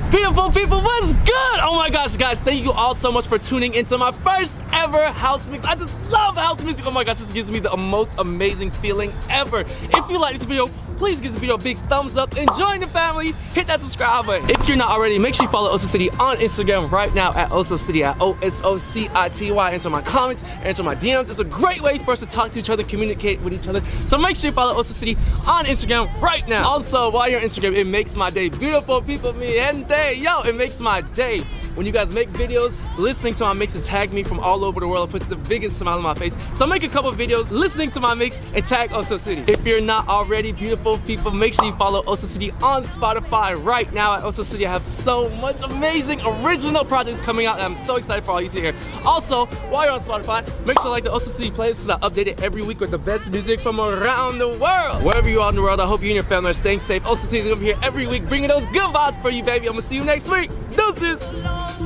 Beautiful people, what's good? Oh my gosh, guys, thank you all so much for tuning into my first ever house mix. I just love house music. Oh my gosh, this gives me the most amazing feeling ever. If you like this video, please give this video a big thumbs up and join the family. Hit that subscribe button. If you're not already, make sure you follow Oso City on Instagram right now at Oso City, at OSOCITY. Answer my comments, answer my DMs. It's a great way for us to talk to each other, communicate with each other. So make sure you follow Oso City on Instagram right now. Also, while you're on Instagram, it makes my day. Beautiful people, mi gente. Yo, it makes my day when you guys make videos, listening to my mix and tag me from all over the world. It puts the biggest smile on my face. So make a couple videos listening to my mix and tag Oso City. If you're not already, beautiful people, make sure you follow Oso City on Spotify right now. At Oso City, I have so much amazing original projects coming out, and I'm so excited for all you to hear. Also, while you're on Spotify, make sure to like the Oso City playlist because I update it every week with the best music from around the world. Wherever you are in the world, I hope you and your family are staying safe. Oso City is gonna be here every week, bringing those good vibes for you, baby. I'm gonna see you next week. Deuces.